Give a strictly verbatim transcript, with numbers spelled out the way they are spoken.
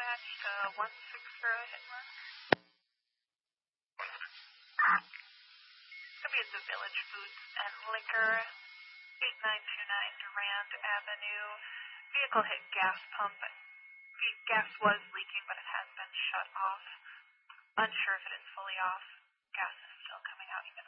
dispatch to one six zero hit one. Could be at the Village Foods and Liquor, eight nine two nine Durand Avenue. Vehicle hit gas pump. The gas was leaking, but it has been shut off. Unsure if it is fully off. Gas is still coming out.